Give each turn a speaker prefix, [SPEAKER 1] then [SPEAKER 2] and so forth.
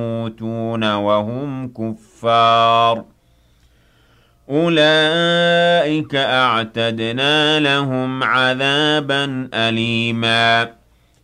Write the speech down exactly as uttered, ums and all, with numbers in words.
[SPEAKER 1] يموتون وهم كفار أولئك أعتدنا لهم عذابا أليما